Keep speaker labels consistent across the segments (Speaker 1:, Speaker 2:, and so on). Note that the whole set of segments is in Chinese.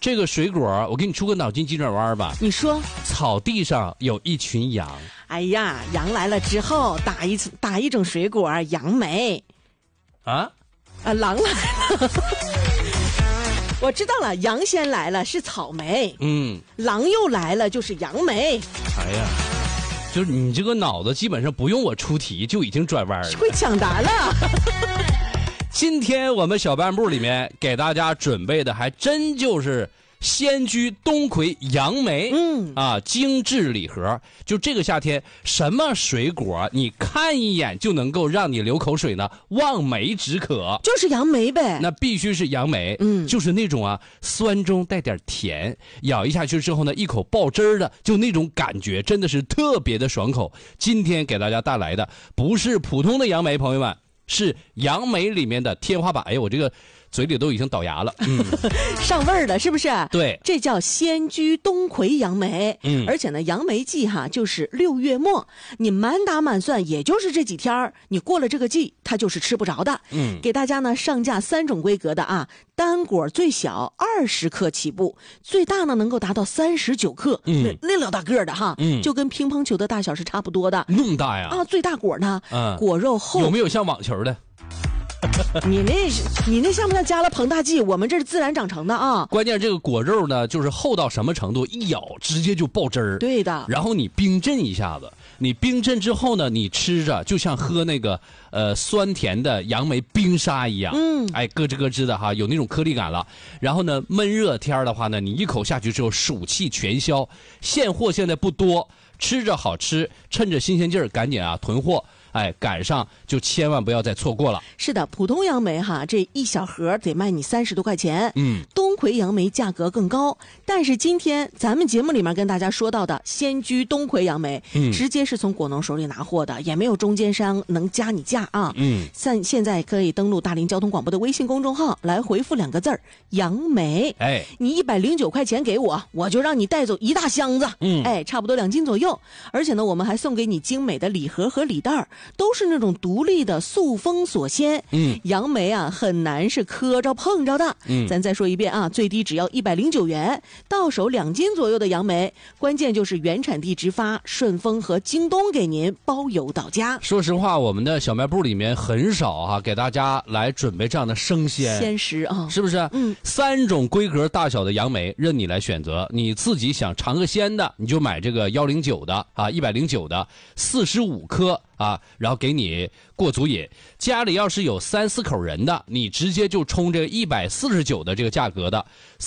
Speaker 1: 这个水果，我给你出个脑筋急转弯吧。
Speaker 2: 你说，
Speaker 1: 草地上有一群羊。
Speaker 2: 哎呀，羊来了之后打一种水果，杨梅。
Speaker 1: 啊？
Speaker 2: 狼来了。我知道了，羊先来了是草莓，狼又来了就是杨梅。
Speaker 1: 哎呀，就是你这个脑子基本上不用我出题就已经转弯了，
Speaker 2: 会抢答了。
Speaker 1: 今天我们小卖部里面给大家准备的还真就是仙居冬葵杨梅，精致礼盒。就这个夏天，什么水果你看一眼就能够让你流口水呢？望梅止渴，
Speaker 2: 就是杨梅呗。
Speaker 1: 那必须是杨梅，就是那种酸中带点甜，咬一下去之后呢，一口爆汁儿的，就那种感觉真的是特别的爽口。今天给大家带来的不是普通的杨梅，朋友们，是杨梅里面的天花板。哎呀，我这个嘴里都已经倒牙了，
Speaker 2: 上味儿了，是不是？
Speaker 1: 对，
Speaker 2: 这叫仙居冬葵杨梅，而且呢，杨梅季就是6月末，你满打满算也就是这几天，你过了这个季，它就是吃不着的。给大家呢上架3种规格的单果最小20克起步，最大呢能够达到39克，那老大个的就跟乒乓球的大小是差不多的。
Speaker 1: 那么大呀？
Speaker 2: 最大果呢，果肉厚。
Speaker 1: 有没有像网球的？
Speaker 2: 你那像不像加了膨大剂？我们这是自然长成的啊。
Speaker 1: 关键这个果肉呢，就是厚到什么程度，一咬直接就爆汁儿。
Speaker 2: 对的。
Speaker 1: 然后你冰镇一下子，你冰镇之后呢，你吃着就像喝那个酸甜的杨梅冰沙一样，咯吱咯吱的有那种颗粒感了。然后呢，闷热天的话呢，你一口下去之后暑气全消。现货现在不多，吃着好吃，趁着新鲜劲儿赶紧囤货。赶上就千万不要再错过了。
Speaker 2: 是的，普通杨梅这一小盒得卖你30多块钱。冬葵杨梅价格更高，但是今天咱们节目里面跟大家说到的仙居冬葵杨梅，直接是从果农手里拿货的，也没有中间商能加你价啊。现在可以登录大林交通广播的微信公众号来回复2个字杨梅。你109块钱给我，我就让你带走1大箱子。差不多2斤左右。而且呢，我们还送给你精美的礼盒和礼袋。都是那种独立的塑封锁鲜。杨梅很难是磕着碰着的。咱再说一遍最低只要109元，到手2斤左右的杨梅，关键就是原产地直发，顺丰和京东给您包邮到家。
Speaker 1: 说实话，我们的小卖部里面很少给大家来准备这样的生鲜
Speaker 2: 鲜食
Speaker 1: 是不是？3种规格大小的杨梅任你来选择，你自己想尝个鲜的，你就买这个109的109的45颗然后给你过足瘾。家里要是有3、4口人的，你直接就冲这个149的这个价格的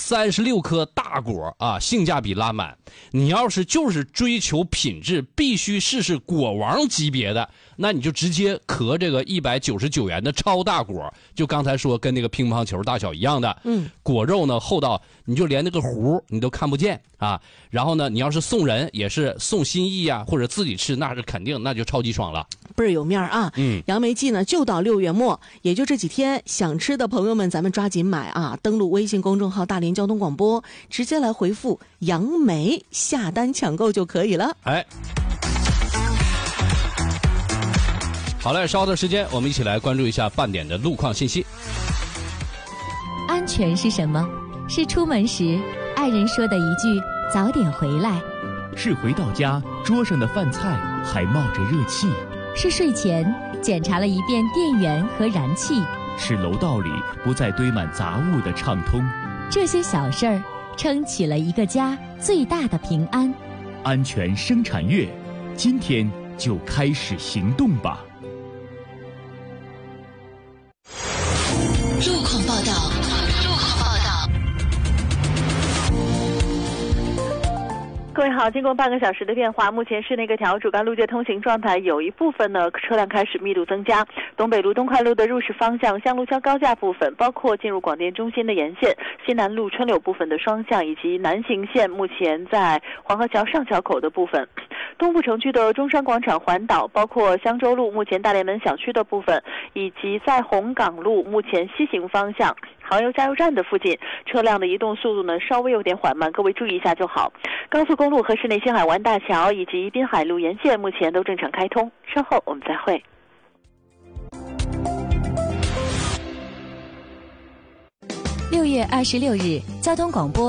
Speaker 1: 36颗大果性价比拉满。你要是就是追求品质，必须试试果王级别的，那你就直接壳这个199元的超大果，就刚才说跟那个乒乓球大小一样的。果肉呢厚到你就连那个核你都看不见然后呢，你要是送人也是送心意或者自己吃，那是肯定，那就超级爽了，
Speaker 2: 倍儿有面杨梅季呢就到6月末，也就这几天，想吃的朋友们咱们抓紧买登录微信公众号大连交通广播，直接来回复杨梅下单抢购就可以了。
Speaker 1: 好嘞，稍后的时间我们一起来关注一下半点的路况信息。
Speaker 3: 安全是什么？是出门时爱人说的一句早点回来，
Speaker 4: 是回到家桌上的饭菜还冒着热气，
Speaker 3: 是睡前检查了一遍电源和燃气，
Speaker 4: 是楼道里不再堆满杂物的畅通。
Speaker 3: 这些小事儿撑起了一个家最大的平安。
Speaker 4: 安全生产月，今天就开始行动吧。
Speaker 5: 路况报道。
Speaker 6: 各位好，经过半个小时的变化，目前市内各条主干路街通行状态有一部分呢车辆开始密度增加。东北路东快路的入市方向向路桥高架部分，包括进入广电中心的沿线、西南路春柳部分的双向以及南行线，目前在黄河桥上桥口的部分。东部城区的中山广场环岛，包括香洲路目前大连门小区的部分，以及在红岗路目前西行方向航油加油站的附近，车辆的移动速度呢稍微有点缓慢，各位注意一下就好。高速公路和市内青海湾大桥以及滨海路沿线目前都正常开通，稍后我们再会。
Speaker 3: 6月26日，交通广播